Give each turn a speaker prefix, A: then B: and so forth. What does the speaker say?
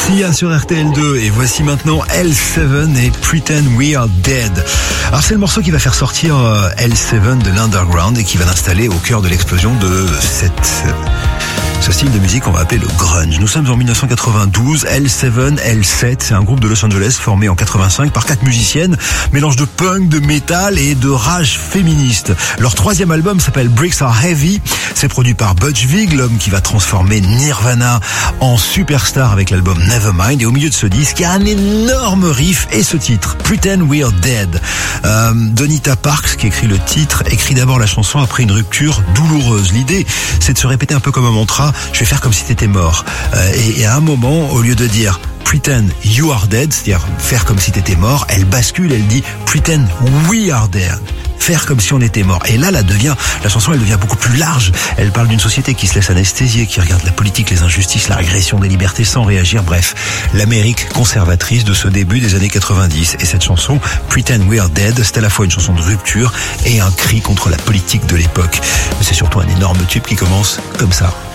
A: Sia sur RTL2 et voici maintenant L7 et Pretend We Are Dead. Alors c'est le morceau qui va faire sortir L7 de l'underground et qui va l'installer au cœur de l'explosion de ce style de musique qu'on va appeler le grunge. Nous sommes en 1992, L7, L7, c'est un groupe de Los Angeles formé en 85 par 4 musiciennes, mélange de punk, de métal et de rage féministe. Leur troisième album s'appelle Bricks Are Heavy, c'est produit par Butch Vig, l'homme qui va transformer Nirvana en superstar avec l'album Nevermind, et au milieu de ce disque, il y a un énorme riff et ce titre, Pretend We Are Dead. Donita Parks, qui écrit le titre, écrit d'abord la chanson après une rupture douloureuse. L'idée, c'est de se répéter un peu comme un mantra, je vais faire comme si t'étais mort. Et à un moment, au lieu de dire Pretend You Are Dead, c'est-à-dire faire comme si t'étais mort, elle bascule, elle dit Pretend We Are Dead. Faire comme si on était mort. Et là, la chanson, elle devient beaucoup plus large. Elle parle d'une société qui se laisse anesthésier, qui regarde la politique, les injustices, la régression des libertés sans réagir. Bref, l'Amérique conservatrice de ce début des années 90. Et cette chanson, Pretend We Are Dead, c'est à la fois une chanson de rupture et un cri contre la politique de l'époque. Mais c'est surtout un énorme tube qui commence comme ça.